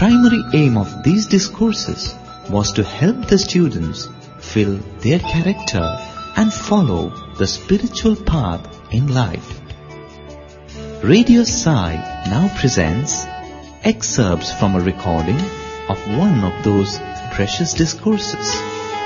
primary aim of these discourses was to help the students fill their character and follow the spiritual path in life. Radio Sai now presents excerpts from a recording of one of those precious discourses.